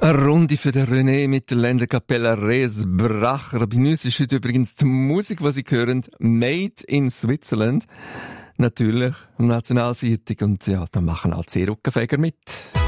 Eine Runde für den René mit der Länderkapelle Reesbracher. Bei uns ist heute übrigens die Musik, die Sie hören, Made in Switzerland. Natürlich am Nationalviertag. Und ja, da machen halt Seerückenfeger mit.